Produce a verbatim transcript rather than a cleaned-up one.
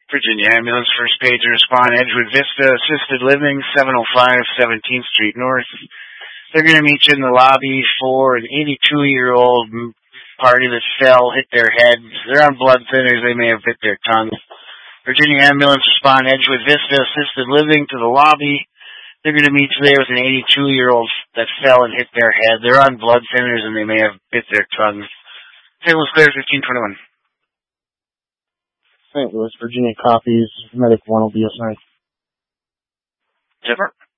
Virginia Ambulance, first page to respond, Edgewood Vista, Assisted Living, seven oh five seventeenth Street North. They're going to meet you in the lobby for an eighty-two-year-old party that fell, hit their head. They're on blood thinners. They may have bit their tongue. Virginia Ambulance, respond, Edgewood Vista, Assisted Living, to the lobby. They're going to meet you there with an eighty-two-year-old that fell and hit their head. They're on blood thinners, and they may have bit their tongue. Saint Louis Clear, fifteen twenty-one. Saint Louis, Virginia copies. Medic one will be assigned. Zipper.